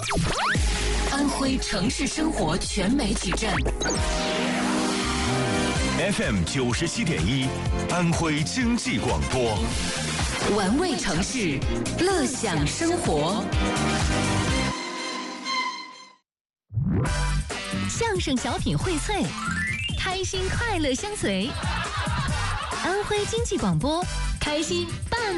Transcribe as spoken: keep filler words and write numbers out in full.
安徽城市生活全媒体站 F M 九十七点一，安徽经济广播， 玩味城市，乐享生活。 相声小品荟萃，开心快乐相随。安徽经济广播，开心伴